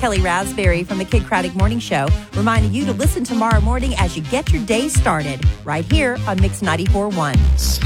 Kelly Raspberry from the Kid Craddock Morning Show, reminding you to listen tomorrow morning as you get your day started right here on Mix 94.1.